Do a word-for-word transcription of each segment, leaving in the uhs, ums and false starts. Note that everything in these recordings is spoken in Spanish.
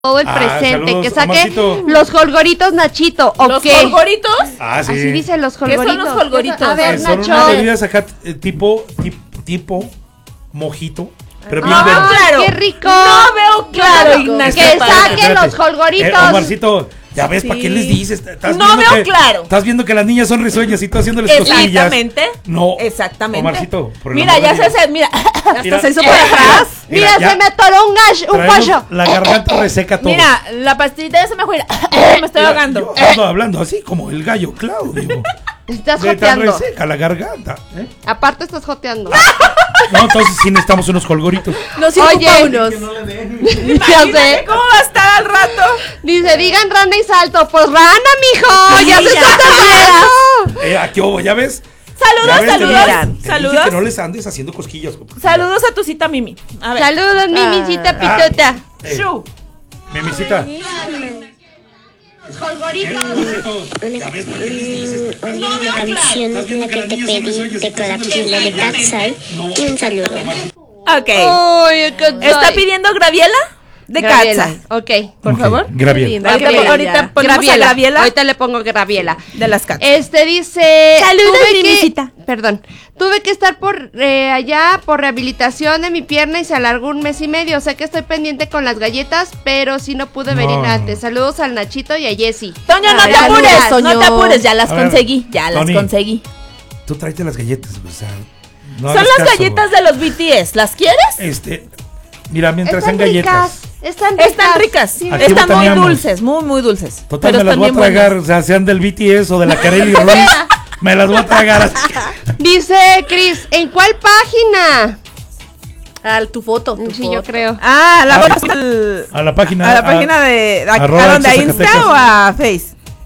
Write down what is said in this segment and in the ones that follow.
todo el Ah, presente, saludos, que saque Omarcito. los jolgoritos, Nachito, ¿o ¿Los qué? jolgoritos? Ah, sí. Así dicen los ¿Qué jolgoritos. son los jolgoritos? A ver, Eh, son Nacho. unas bebidas acá eh, tipo, tipo, tipo mojito, pero bien No veo verde. claro. ¡Qué rico! No veo claro, Ignacio. Que Espérate, saquen espérate. los jolgoritos. Eh, Omarcito, ya ves, Sí. ¿para qué les dices? Estás No viendo veo que- claro. Estás viendo que las niñas son risueñas y tú haciéndoles cosquillas. Exactamente. No. Exactamente. Omarcito, por el Mira, amor ya de se Dios. hace, mira. Mira, Hasta se hizo para atrás. Mira, ya se me atoró un gash, un traemos pollo. La garganta reseca todo. Mira, la pastillita ya se me fue. Me estoy Mira, ahogando. yo ando hablando así como el gallo Claudio. Estás De tan joteando. reseca la garganta. ¿eh? Aparte estás joteando. No, entonces sí necesitamos unos colgoritos. Nos Oye. ocupa unos. Ya sé. ¿Cómo va a estar al rato? Dice, digan rana y salto. Pues rana, mijo. Sí, ya se ya. está tardando. Eh, aquí hubo, ¿ya ves? Saludos, ¿Ya ves? Te saludos. dije- te dije Saludos. que no les andes haciendo cosquillas. Saludos a tu cita, Mimi. A ver. Saludos, Mimicita Pitota. Eh, Shu. Mimisita. Una, una canción la que te pedí de Colapsila de Catsai y un saludo. Ok. Uy, qué ¿Está soy. pidiendo Graviela? De Graviela. Katza. Ok. Por Ok, favor. Graviel. Ahorita, Graviela. ahorita ponemos a Graviela. Graviela Ahorita le pongo Graviela. de las Katza. Este dice. Saludos, tuve que- Mimisita. Perdón. Tuve que estar por eh, allá por rehabilitación de mi pierna y se alargó un mes y medio. Sé que estoy pendiente con las galletas, pero sí no pude venir No. antes. Saludos al Nachito y a Jessy. Toño, no Ay, te apures, saludos, no te Toño. apures, ya las A ver, conseguí, ya las Tony. conseguí. Tú tráete las galletas, o sea. no Son hagas las caso, galletas güey. de los B T S, ¿las quieres? Este. Mira, mientras Están sean galletas. ricas. Están ricas. Están ricas, Sí, Aquí están muy botaneamos. dulces, muy, muy dulces. Total, pero me las están voy a bien tragar, buenas. o sea, sean del B T S o de la Kareli Ruiz. Me las voy a tragar así. Dice Chris, ¿en cuál página? Ah, tu foto. Tu Sí, foto. yo creo. Ah, la Ah, voy a al- A la página. a la a- página de a, arroba ¿a dónde? ¿A Exa Insta Zacatecas. o a Face?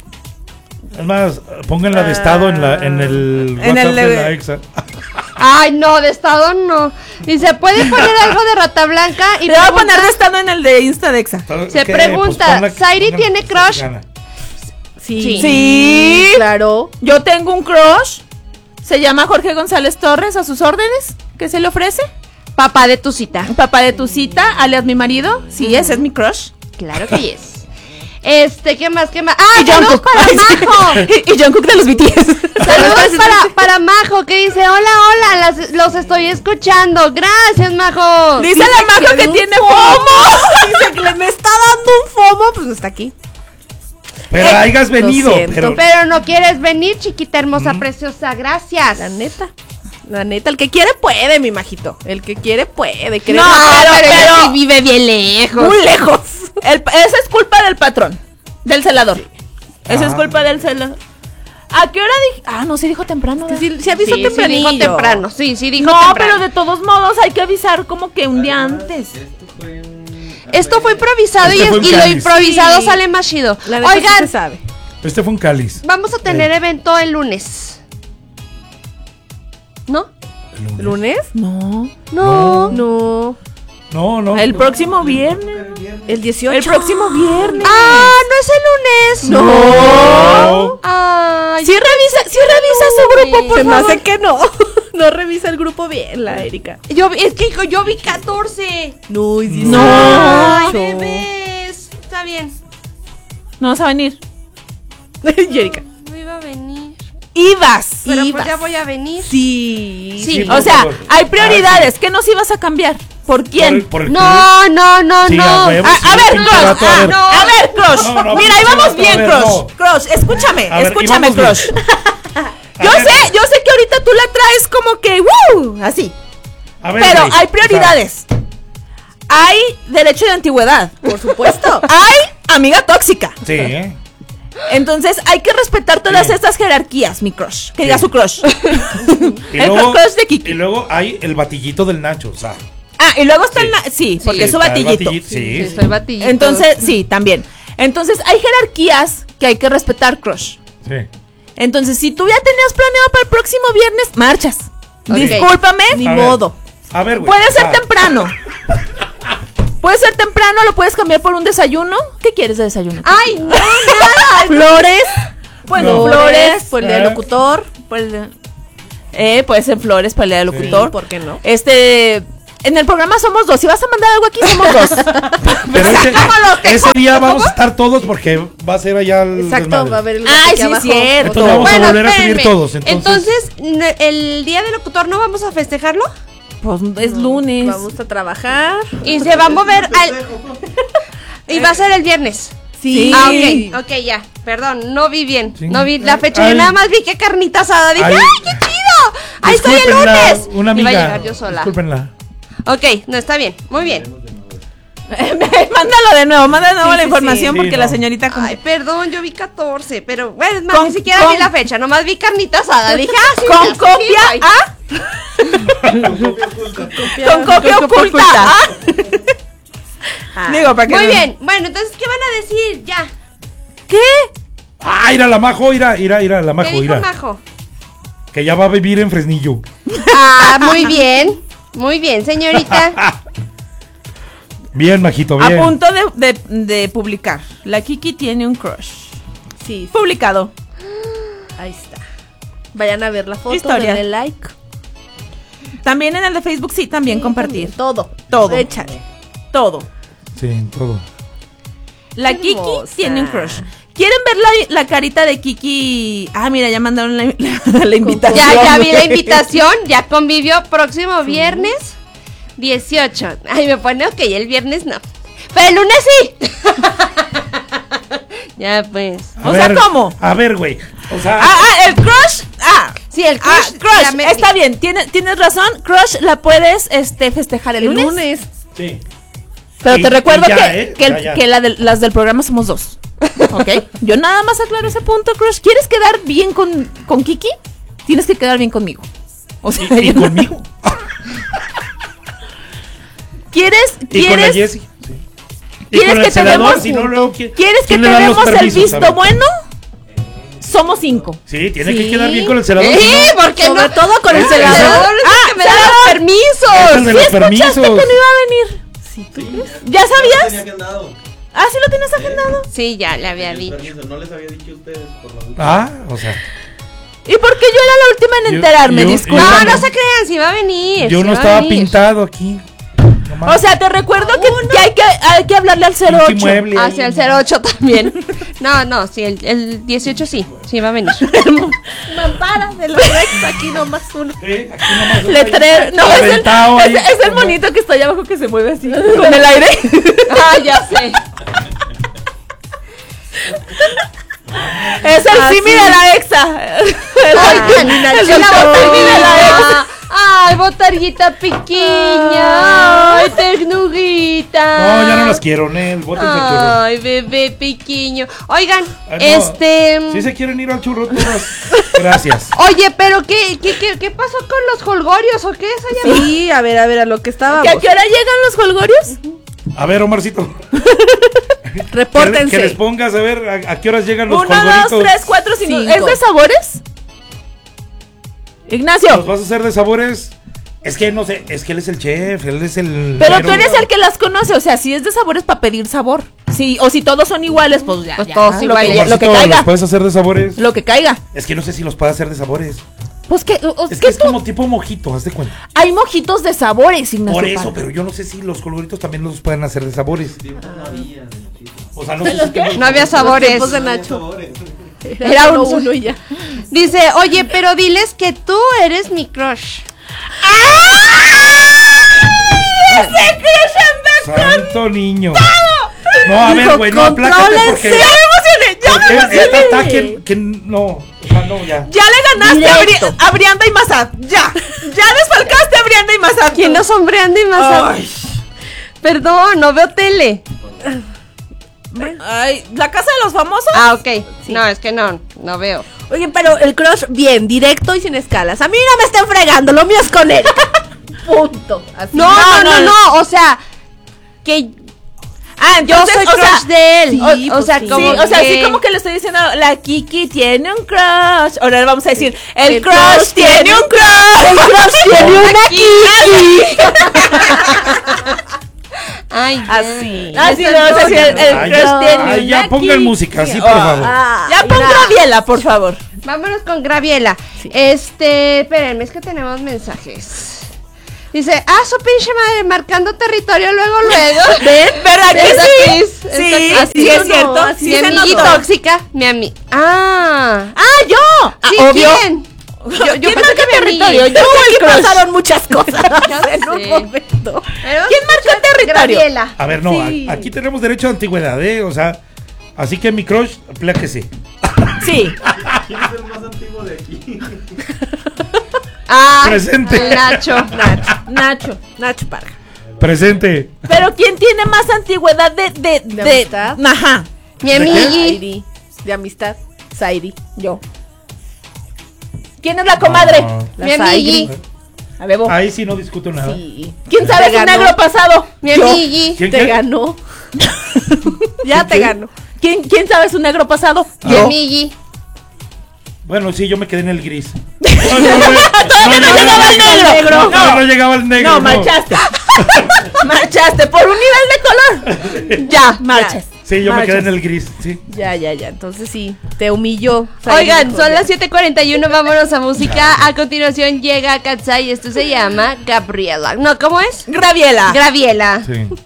Es más, pónganla de estado en, la, en el En WhatsApp el- de la Exa. Ay, no, de estado no. Dice, ¿puede poner algo de Rata Blanca? Y Le voy a pregunta- poner de estado en el de Insta de Exa. Se Ok, pregunta, pues ponla- ¿Zairi pongan- tiene crush? gana. Sí. Sí. Claro. Yo tengo un crush. Se llama Jorge González Torres, a sus órdenes. ¿Qué se le ofrece? Papá de tu cita. Papá de tu cita, alias mi marido. Sí, ese es mi crush. Claro que es. Este, ¿qué más? ¿Qué más? ¡Ah, Y saludos Jungkook. para Ay, sí. Majo! Y, y Jungkook de los B T S. Saludos para, para Majo, que dice, hola, hola, las- los estoy escuchando. Gracias, Majo. Dice la Majo que un tiene FOMO. FOMO. Dice que le me está dando un FOMO, pues no está aquí. Pero Eh, hayas venido. siento, Pero, Pero no quieres venir, chiquita hermosa, preciosa. Gracias. La neta. La neta, el que quiere puede, mi majito. El que quiere puede. creo. No, pero, pero ella pero- sí vive bien lejos. Muy lejos. El- esa es culpa del patrón, del celador. Esa es Ah. culpa del celador. ¿A qué hora dije? Ah, no, se dijo temprano. Que ¿verdad? sí, se avisó Sí, sí tempranillo. dijo temprano. Sí, sí dijo No, temprano. pero de todos modos hay que avisar como que un día antes. Esto fue improvisado Este y, fue un y lo cáliz. improvisado Sí. sale más chido. La neta sí Oigan, se sabe. este fue un cáliz. vamos a tener Eh. evento el lunes. ¿No? El lunes. ¿Lunes? No. No. No. No, no. El próximo viernes. El dieciocho. El próximo viernes. Ah, no es el lunes. No. Ay, Sí revisa, sí revisa su grupo, por Se me favor. hace que no. No revisa el grupo bien, la Erika. yo vi- es que yo vi catorce. No, No. Ay, bebés. Está bien. No vas a venir. Y Erika. No iba a venir. Ibas. Pero pues Ibas. ya voy a venir. Sí. Sí. por O sea, favor. hay Ah, prioridades. ¿Qué nos ibas a cambiar? ¿Por quién? Por, por el No, no, no, Sí, no. a huevo, A, sí, a ver, pinche Crush, vato, a ah, ver. no, a ver, Crush. No, no, Mira, ahí pinche vamos vato, bien, a ver, Crush. no. Crush, escúchame, A ver, escúchame, íbamos bien. Crush. A Yo ver, sé, yo sé que ahorita tú la traes como que, ¡woo! Así. a ver, Pero güey, hay o prioridades. Hay derecho de antigüedad. Por supuesto. Hay amiga tóxica. sea, sí, ¿eh? Entonces hay que respetar todas Sí. estas jerarquías, mi crush. Que Sí. diga su crush. Y El luego, crush de Kiki. y luego hay el batillito del Nacho, o sea. Ah, y luego está Sí. el... na- Sí, porque Sí, es su está el batillito. batillito, Sí, sí. soy batillito. Entonces, sí, también. Entonces hay jerarquías que hay que respetar, crush. Sí. Entonces, si tú ya tenías planeado para el próximo viernes, marchas. Ok. Discúlpame, Ni A ver. modo. A ver, güey. puede o ser sea, temprano. Puede ser temprano, lo puedes cambiar por un desayuno. ¿Qué quieres de desayuno? Ay, no, nada. Flores. Bueno, No. flores. Por el día del Eh. locutor. Pues, eh, puede ser flores para el día del locutor. ¿Por qué no? Este, En el programa somos dos. Si vas a mandar algo aquí, somos dos. Pero ese, ese día vamos a estar todos porque va a ser allá el Exacto, desmadre. va a haber el Ay, aquí sí, abajo. cierto. Entonces vamos Bueno, a volver a subir espérenme. todos. Entonces, Entonces, n- el día del locutor no vamos a festejarlo Pues es lunes. Vamos a trabajar. y se va a mover al y va a ser el viernes. Sí. Ah, ok, ok, ya. Perdón, no vi bien. Sí. No vi la fecha. Ay. Yo nada más vi que carnita asada. Dije, Ay. ¡ay, qué chido! ¡Ahí estoy el discúlpenla, lunes! Una amiga. Iba a llegar yo sola. Discúlpenla. Ok, no, está bien. Muy bien. Mándalo de nuevo, manda de nuevo Sí, la sí, información sí. porque Sí, la no. señorita... como- Ay, perdón, yo vi catorce, pero bueno, es más, Con- ni siquiera con- vi la fecha, nomás vi carnita asada. Dije, ah, sí, con ya, sí, copia bye. a... Con copia Con copia oculta. Ah. Ah. Digo, para que Muy no- bien, bueno, entonces, ¿qué van a decir? Ya. ¿Qué? Ah, ira la Majo, ira, ira, ira la Majo, ¿Qué dijo ira. Majo? Que ya va a vivir en Fresnillo. Ah, muy bien. Muy bien, señorita. Bien, Majito, bien. A punto de, de, de publicar. La Kiki tiene un crush. Sí, Publicado. ahí está. Vayan a ver la foto, Historia. denle like. También en el de Facebook, sí, también compartir. Todo. Todo. Échale. Todo. Sí, todo. La Qué Kiki hermosa. tiene un crush. ¿Quieren ver la, la carita de Kiki? Ah, mira, ya mandaron la, la, la invitación. Ya, ya vi la invitación, ya convivió próximo viernes dieciocho. Ay, me pone ok, el viernes no. Pero el lunes sí. Ya pues. A O sea, ver, ¿cómo? A ver, güey. O sea, Ah, ah, el crush. Ah, Sí, el ah, crush. crush. ya me- Está bien, tienes, tienes razón. Crush la puedes este, festejar el, El lunes. lunes. sí. Pero Y- te recuerdo y ya, que, ¿eh? que, el- Ya, ya. que la del- las del programa somos dos. ¿Ok? Yo nada más aclaro ese punto, Crush. ¿Quieres quedar bien con, con Kiki? Tienes que quedar bien conmigo. O sea, Y, y yo no- conmigo. ¿Quieres, Y con la quieres, Jessie. Sí. Y ¿quieres con el que te senador, demos- si no, luego, ¿quién- ¿quieres que quién te le da los demos el permisos? A visto ver. bueno? Somos cinco. Sí, tiene Sí. que quedar bien con el senador. Sí, si no- porque Sobre no. todo con el El celador. senador es el Ah, que me da los Es el permisos. de ¿Sí los escuchaste permisos. que no iba a venir? Sí, ¿tú crees? ¿Ya sabías? Tenía agendado. Ah, ¿sí lo tienes agendado? Sí, ya le había El dicho. permiso, no les había dicho a ustedes por la última. Ah, o sea. ¿Y por qué yo era la última en Yo- enterarme? yo- Disculpa. No, yo- no se crean, si va a venir. Yo sí no va a estaba venir. pintado aquí. Nomás. O sea, te recuerdo que, que hay que hay que hablarle al cero Pinche ocho. mueble ahí. Hacia el cero ocho también. No, no, sí, el, el dieciocho sí, sí va a venir. Mampara de los Rex, aquí nomás uno. Sí, aquí nomás. Letrero. No, es el, Aventado ahí. es, es el monito que está allá abajo que se mueve así con el aire. Ah, ya sé. Es el Así. Simi de la exa. Oigan, el la doctor botarguita. Simi de la exa. Ay, botarguita pequeña. Ay, ternurita. No, ya no las quiero, Nel. Bótense al churro. Ay, bebé pequeño. Oigan, Ah, no. este. Si se quieren ir al churro, todas. Gracias. Oye, pero ¿qué, qué, qué, qué pasó con los holgorios o qué es allá? Sí, a ver, a ver, a lo que estábamos. ¿Que ¿A qué hora llegan los holgorios? A ver, Omarcito. Que, Repórtense. que les pongas a ver a, a qué horas llegan los Uno, dos, colgoritos. tres, cuatro, cinco. Cinco. ¿Es de sabores? ¿Los Ignacio. vas a hacer de sabores? Es que no sé, es que él es el chef, él es el. Pero mero. tú eres el que las conoce, o sea, si es de sabores para pedir sabor. Sí, o si todos son iguales, pues ya. Pues ya, todos lo, iguales. que, lo que Omarcito, caiga. ¿los puedes hacer de sabores? Lo que caiga. Es que no sé si los puedo hacer de sabores. Pues que, o- Es ¿qué que es tú- como tipo mojito, haz de cuenta. hay mojitos de sabores, Ignacio. Por eso, Parra. pero yo no sé si los colgoritos también los pueden hacer de sabores. O sea, no sé si tengo- No había Los sabores. tiempos de Nacho. Sabores. Era un uno y ya. Dice, oye, pero diles que tú eres mi crush. Santo niño. No, a ver, güey, no, aplácate porque. Ya me emocioné, ya me porque emocioné. esta ataque que no. O sea, no, ya. Ya le ganaste a, Directo. Bri- a Brianda y Mazat. Ya. Ya desfalcaste a Brianda y Mazat. ¿Quién no sombreando y más? Ay. Perdón, no veo tele. Ay, ¿la casa de los famosos? Ah, ok. No, es que no, no veo. Oye, pero el crush, bien, directo y sin escalas. A mí no me estén fregando, lo mío es con él. Punto. Así. No, no, no, no, no, o sea, que Ah, yo entonces, soy o sea, crush de él. sí, o, o pues sea, sí. como Sí, o sea, que- así como que le estoy diciendo, la Kiki tiene un crush. Ahora le vamos a decir, el, El crush, crush tiene tiene un crush. El crush tiene una Kiki. Ay, ya. Así. Así le vamos a decir, el, el Ay, crush ya, tiene ay, ya una pongan Kiki. música, sí, Oh. por favor. Ah, Ya pon mira. Graviela, por favor. Vámonos con Graviela. Este, espérenme, es que tenemos mensajes. Dice, ah, su pinche madre, marcando territorio luego, luego. ¿Ven? ¿Verdad que Esa sí? Cris, Sí, esa sí, Cris. es cierto. así Sí mi se amiguita notó. tóxica, mi amiga. Ah. ¡Ah, yo! Sí, Ah, obvio. ¿quién? Yo, yo ¿Quién pensé marca que mi territorio? amiguita. Yo o el Aquí crush. pasaron muchas cosas Ya en un sé. momento. Pero ¿Quién marca territorio? Graviela. A ver, no, Sí. a- aquí tenemos derecho a antigüedad, ¿eh? O sea, así que mi crush, pláquese. Sí. ¿Quién es el más antiguo de aquí? Ah, Presente. el Nacho. Nacho. Nacho. Nacho Parga. Presente. Pero ¿quién tiene más antigüedad de... De, ¿De de- amistad? Ajá. Mi ¿De qué? amigui. Zairi. De amistad. Zairi. Yo. ¿Quién es la comadre? No. La Mi Zairi. amigui. A ver, vos. Ahí sí no discuto nada. Sí. ¿Quién sabe Te su ganó. negro pasado? Mi Yo. amigui. ¿Quién Te qué? ganó. Ya te qué? ganó. ¿Quién, ¿Quién sabe su negro pasado? Mi Yo. amigui. Bueno, sí, yo me quedé en el gris. Todavía no llegaba el negro. No, No, no llegaba el negro. no, marchaste. Marchaste por un nivel de color. Ya, marchas. Sí, yo me Marchas. quedé en el gris, sí. Ya, ya, ya. Entonces sí, te humilló. Zairi Oigan, dijo, son ya. las siete cuarenta y uno, vámonos a música. A continuación llega Katsai, esto se llama Gabriela. No, ¿cómo es? Graviela. Graviela. Sí.